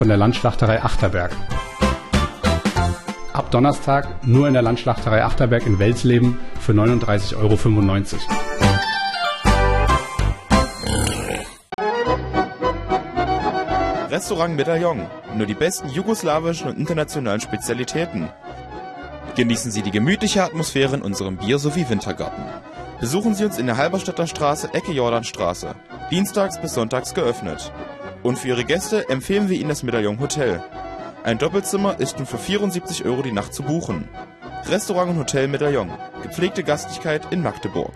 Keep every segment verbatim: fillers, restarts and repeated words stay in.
von der Landschlachterei Achterberg. Ab Donnerstag nur in der Landschlachterei Achterberg in Welsleben für neununddreißig Euro fünfundneunzig. Restaurant Medaillon. Nur die besten jugoslawischen und internationalen Spezialitäten. Genießen Sie die gemütliche Atmosphäre in unserem Bier- sowie Wintergarten. Besuchen Sie uns in der Halberstädter Straße, Ecke Jordanstraße. Dienstags bis sonntags geöffnet. Und für Ihre Gäste empfehlen wir Ihnen das Medaillon Hotel. Ein Doppelzimmer ist nun für vierundsiebzig Euro die Nacht zu buchen. Restaurant und Hotel Medaillon. Gepflegte Gastlichkeit in Magdeburg.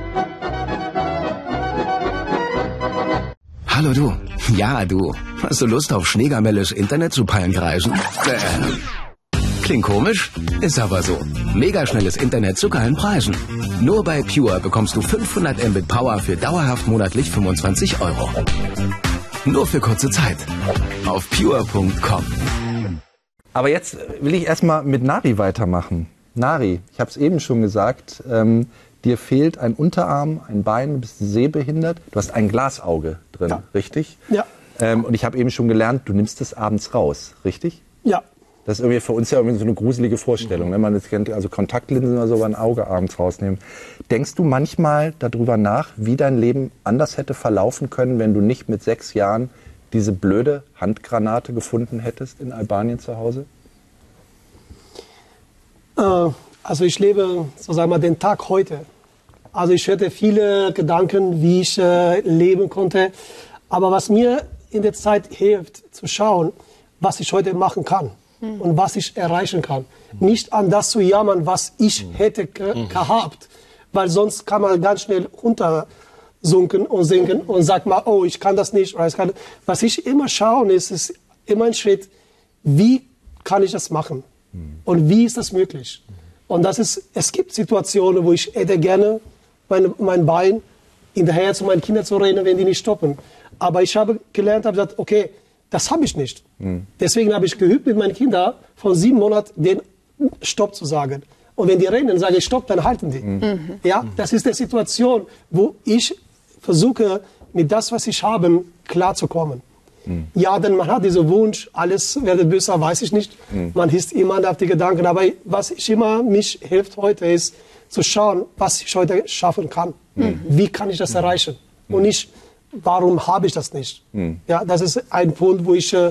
Hallo du. Ja, du. Hast du Lust auf schneegamelles Internet zu Palmkreisen? Äh. Klingt komisch? Ist aber so. Megaschnelles Internet zu geilen Preisen. Nur bei Pure bekommst du fünfhundert Mbit Power für dauerhaft monatlich fünfundzwanzig Euro. Nur für kurze Zeit. Auf pure punkt com. Aber jetzt will ich erstmal mit Nari weitermachen. Nari, ich habe es eben schon gesagt, ähm, dir fehlt ein Unterarm, ein Bein, du bist sehbehindert. Du hast ein Glasauge drin, ja. Richtig? Ja. Ähm, und ich habe eben schon gelernt, du nimmst es abends raus, richtig? Ja. Das ist irgendwie für uns ja irgendwie so eine gruselige Vorstellung. Ne? Man kennt also Kontaktlinsen oder so, aber ein Auge abends rausnehmen. Denkst du manchmal darüber nach, wie dein Leben anders hätte verlaufen können, wenn du nicht mit sechs Jahren diese blöde Handgranate gefunden hättest in Albanien zu Hause? Äh, also ich lebe, so sagen wir, den Tag heute. Also ich hatte viele Gedanken, wie ich äh, leben konnte. Aber was mir in der Zeit hilft, zu schauen, was ich heute machen kann. Und was ich erreichen kann. Nicht an das zu jammern, was ich hätte ge gehabt. Weil sonst kann man ganz schnell runtersunken und sinken und sagt mal, oh, ich kann das nicht. Oder ich kann. Was ich immer schaue, ist, ist immer ein Schritt, wie kann ich das machen? Und wie ist das möglich? Und das ist, es gibt Situationen, wo ich hätte gerne mein, mein Bein hinterher zu meinen Kindern zu rennen, wenn die nicht stoppen. Aber ich habe gelernt, habe gesagt, okay, das habe ich nicht. Mhm. Deswegen habe ich geübt mit meinen Kindern von sieben Monaten den Stopp zu sagen. Und wenn die rennen, sage ich Stopp, dann halten die. Mhm. Ja, das ist die Situation, wo ich versuche, mit das, was ich habe, klarzukommen. Mhm. Ja, denn man hat diesen Wunsch, alles werde besser, weiß ich nicht. Mhm. Man ist immer auf die Gedanken. Aber was ich immer mich hilft heute, ist zu schauen, was ich heute schaffen kann. Mhm. Wie kann ich das mhm. erreichen? Und nicht, warum habe ich das nicht? Mhm. Ja, das ist ein Punkt, wo ich, äh,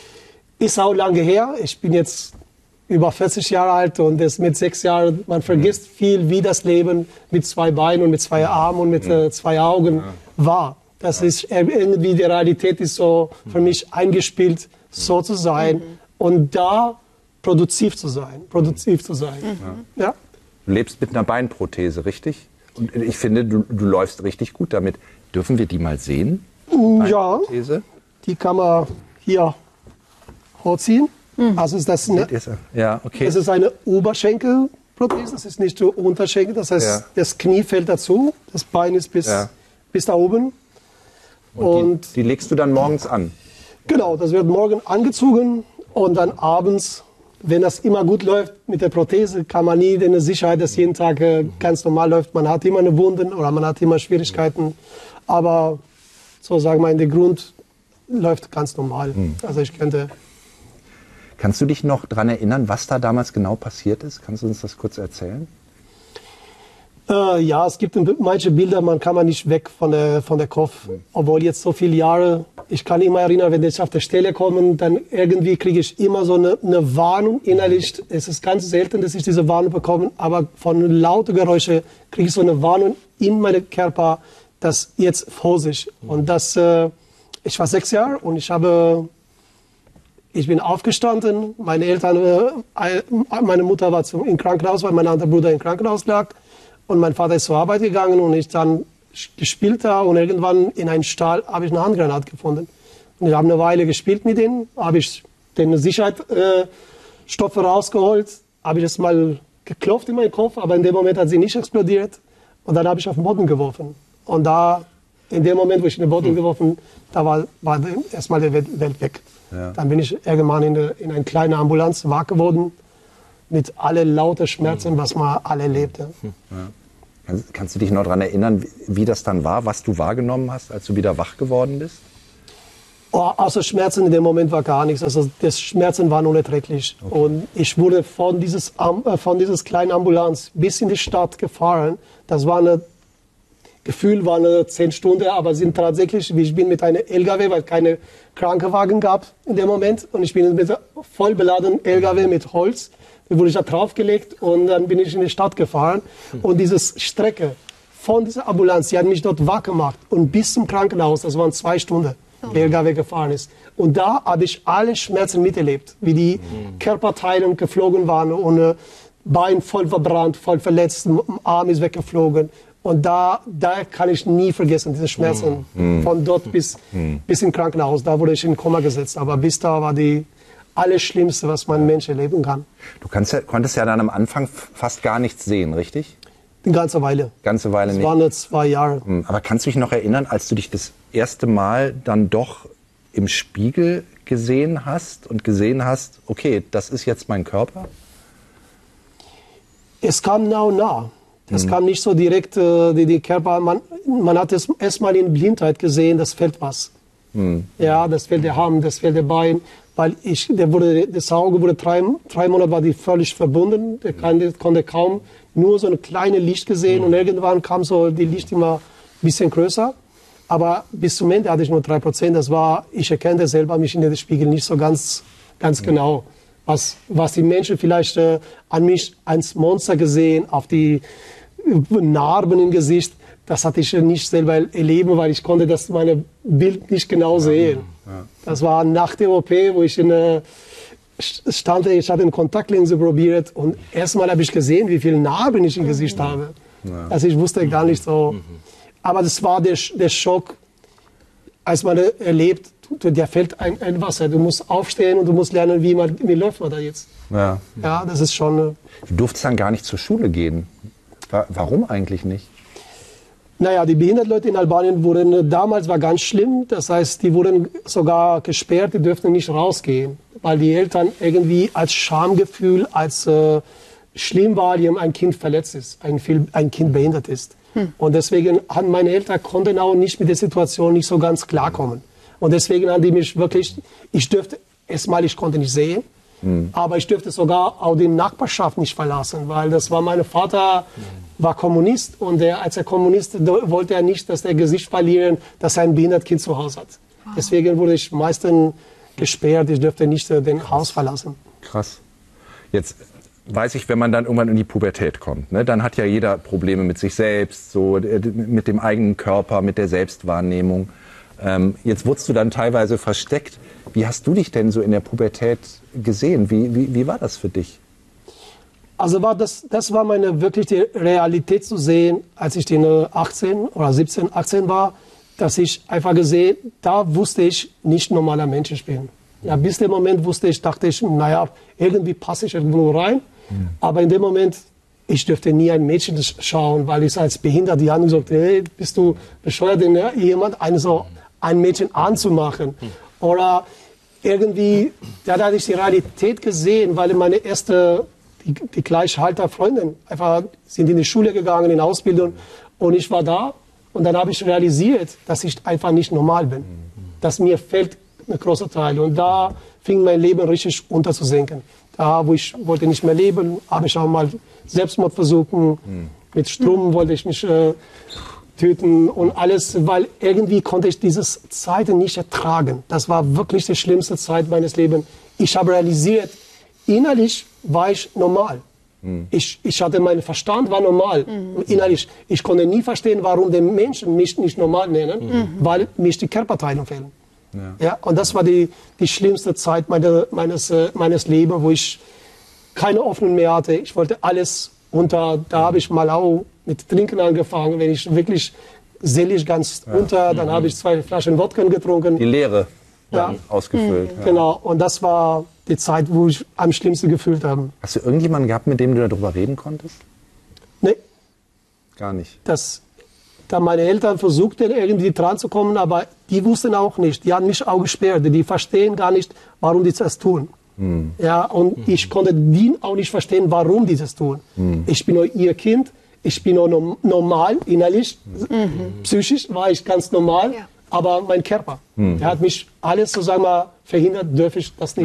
ist auch lange her. Ich bin jetzt über vierzig Jahre alt und das mit sechs Jahren, man vergisst mhm. viel, wie das Leben mit zwei Beinen und mit zwei Armen und mit mhm. äh, zwei Augen ja. war. Das ja. ist irgendwie, die Realität ist so für mich eingespielt, so zu sein mhm. und da produktiv zu sein, produktiv zu sein. Mhm. Ja. Du lebst mit einer Beinprothese, richtig? Und ich finde, du, du läufst richtig gut damit. Dürfen wir die mal sehen? Ja, die kann man hier hochziehen. Mhm. Also ist das, eine, ja, okay. das ist eine Oberschenkelprothese, das ist nicht der Unterschenkel. Das heißt, ja. das Knie fällt dazu, das Bein ist bis, ja. bis da oben. Und, und die, die legst du dann morgens an? Genau, das wird morgen angezogen und dann abends, wenn das immer gut läuft mit der Prothese, kann man nie eine Sicherheit, dass jeden Tag äh, ganz normal läuft. Man hat immer eine Wunden oder man hat immer Schwierigkeiten. Aber so sagen wir, in der Grund läuft ganz normal. Mhm. Also ich könnte. Kannst du dich noch daran erinnern, was da damals genau passiert ist? Kannst du uns das kurz erzählen? Äh, ja, es gibt manche Bilder, man kann man nicht weg von der, von der Kopf. Mhm. Obwohl jetzt so viele Jahre, ich kann immer erinnern, wenn ich auf der Stelle komme, dann irgendwie kriege ich immer so eine, eine Warnung innerlich. Es ist ganz selten, dass ich diese Warnung bekomme, aber von lauten Geräuschen kriege ich so eine Warnung in meinem Körper, dass jetzt Vorsicht. Mhm. Und das, äh, ich war sechs Jahre und ich habe, ich bin aufgestanden. Meine Eltern, äh, meine Mutter war zum, im Krankenhaus, weil mein anderer Bruder im Krankenhaus lag. Und mein Vater ist zur Arbeit gegangen und ich dann gespielt da und irgendwann in einem Stall habe ich eine Handgranate gefunden. Und ich habe eine Weile gespielt mit denen, habe ich den Sicherheitsstoffe äh, rausgeholt, habe ich es mal geklopft in meinen Kopf, aber in dem Moment hat sie nicht explodiert und dann habe ich auf den Boden geworfen. Und da, in dem Moment, wo ich in den Boden hm. geworfen, da war, war erstmal die Welt weg. Ja. Dann bin ich irgendwann in, eine, in eine kleine Ambulanz wach geworden, mit allen lauten Schmerzen, was man alle erlebt. Ja. Ja. Kannst, kannst du dich noch daran erinnern, wie, wie das dann war, was du wahrgenommen hast, als du wieder wach geworden bist? Oh, außer Schmerzen in dem Moment war gar nichts. Also das Schmerzen waren unerträglich. Okay. Und ich wurde von dieses, äh, von dieses kleinen Ambulanz bis in die Stadt gefahren. Das war eine Gefühl, war eine zehn Stunden, aber sind tatsächlich, ich bin mit einem L K W, weil es keine Krankenwagen gab in dem Moment. Und ich bin mit einem voll beladenen L K W mit Holz, da wurde ich da draufgelegt und dann bin ich in die Stadt gefahren. Mhm. Und diese Strecke von dieser Ambulanz, die hat mich dort wach gemacht. Und bis zum Krankenhaus, das waren zwei Stunden. Der L K W gefahren ist. Und da habe ich alle Schmerzen miterlebt, wie die mhm. Körperteile geflogen waren und äh, Bein voll verbrannt, voll verletzt, Arm ist weggeflogen. Und da, da kann ich nie vergessen, diese Schmerzen mhm. von dort bis, mhm. bis im Krankenhaus. Da wurde ich in Koma gesetzt. Aber bis da war die alles Schlimmste, was man Mensch erleben kann. Du kannst ja, konntest ja dann am Anfang fast gar nichts sehen, richtig? Eine ganze Weile. Ganze Weile nicht. Das waren jetzt zwei Jahre. Aber kannst du dich noch erinnern, als du dich das erste Mal dann doch im Spiegel gesehen hast und gesehen hast, okay, das ist jetzt mein Körper? Es kam nah und nah. Es mhm. kam nicht so direkt, äh, die, die Körper, man, man hat es erstmal in Blindheit gesehen, das fehlt was. Mhm. Ja, das fehlt der Arm, das fehlt der Bein. Weil ich, der wurde, das Auge wurde drei, drei Monate war die völlig verbunden. Der konnte, konnte kaum nur so ein kleines Licht gesehen. Mhm. Und irgendwann kam so die Licht immer ein bisschen größer. Aber bis zum Ende hatte ich nur drei Prozent. Das war, ich erkannte selber mich in den Spiegel nicht so ganz, ganz mhm. genau. Was, was die Menschen vielleicht äh, an mich als Monster gesehen, auf die Narben im Gesicht, das hatte ich nicht selber erleben, weil ich konnte das meine Bild nicht genau sehen. Ja, ja. Das war nach der O P, wo ich in äh, stand, ich hatte eine Kontaktlinse probiert und erstmal habe ich gesehen, wie viele Narben ich im Gesicht habe. Ja. Also ich wusste gar nicht so. Aber das war der, der Schock, als man erlebt, der fällt ein, ein Wasser. Du musst aufstehen und du musst lernen, wie, man, wie läuft man da jetzt. Ja. Ja, das ist schon... Äh, du durftest dann gar nicht zur Schule gehen. Warum eigentlich nicht? Naja, die behinderten Leute in Albanien wurden, damals war ganz schlimm, das heißt, die wurden sogar gesperrt, die dürften nicht rausgehen, weil die Eltern irgendwie als Schamgefühl, als äh, schlimm war, wenn ein Kind verletzt ist, ein, ein Kind behindert ist. Hm. Und deswegen haben meine Eltern konnten auch nicht mit der Situation nicht so ganz klarkommen. Und deswegen haben die mich wirklich, ich dürfte, erstmal, ich konnte nicht sehen, hm. aber ich dürfte sogar auch die Nachbarschaft nicht verlassen, weil das war mein Vater, war Kommunist und der, als er Kommunist wollte er nicht, dass der Gesicht verlieren, dass er ein behindertes Kind zu Hause hat. Wow. Deswegen wurde ich meistens gesperrt, ich dürfte nicht äh, den Haus verlassen. Krass. Jetzt weiß ich, wenn man dann irgendwann in die Pubertät kommt, ne, dann hat ja jeder Probleme mit sich selbst, so äh, mit dem eigenen Körper, mit der Selbstwahrnehmung. Ähm, jetzt wurdest du dann teilweise versteckt. Wie hast du dich denn so in der Pubertät gesehen? Wie, wie, wie war das für dich? Also war das, das war meine wirkliche Realität zu sehen, als ich den achtzehn oder siebzehn, achtzehn war, dass ich einfach gesehen, da wusste ich, nicht normaler Mensch ich bin. Ja, bis dem Moment wusste ich, dachte ich, naja, irgendwie passe ich irgendwo rein. Mhm. Aber in dem Moment, ich dürfte nie ein Mädchen schauen, weil ich als Behindert, die haben gesagt, hey, bist du bescheuert, denn jemand eine so ein Mädchen anzumachen? Mhm. Oder irgendwie, da hatte ich die Realität gesehen, weil meine erste Die, die Gleichhalter-Freundin einfach sind in die Schule gegangen, in Ausbildung. Und ich war da und dann habe ich realisiert, dass ich einfach nicht normal bin. Dass mir fehlt ein großer Teil. Und da fing mein Leben richtig unterzusinken. Da, wo ich wollte nicht mehr leben, habe ich auch mal Selbstmord versucht. Mit Strom wollte ich mich äh, töten und alles, weil irgendwie konnte ich diese Zeit nicht ertragen. Das war wirklich die schlimmste Zeit meines Lebens. Ich habe realisiert, innerlich war ich normal. Mhm. Ich, ich hatte meinen Verstand, war normal. Mhm. Innerlich, ich konnte nie verstehen, warum die Menschen mich nicht normal nennen, mhm. weil mich die Körperteile fehlen. Ja. Ja, und das war die, die schlimmste Zeit meine, meines, äh, meines Lebens, wo ich keine Hoffnung mehr hatte. Ich wollte alles unter. Da habe ich mal auch mit Trinken angefangen, wenn ich wirklich seelisch ganz ja. unter, dann mhm. habe ich zwei Flaschen Wodka getrunken. Die Leere ja. ausgefüllt. Mhm. Ja. Genau, und das war die Zeit, wo ich am schlimmsten gefühlt habe. Hast du irgendjemanden gehabt, mit dem du darüber reden konntest? Nee. Gar nicht? Das, da meine Eltern versuchten, irgendwie dran zu kommen, aber die wussten auch nicht. Die haben mich auch gesperrt. Die verstehen gar nicht, warum die das tun. Hm. Ja, und hm. ich konnte die auch nicht verstehen, warum die das tun. Hm. Ich bin nur ihr Kind. Ich bin auch normal, innerlich. Mhm. Psychisch war ich ganz normal. Ja. aber mein Körper. Mhm. Er hat mich alles, so sagen wir, verhindert, dürfe ich das nicht.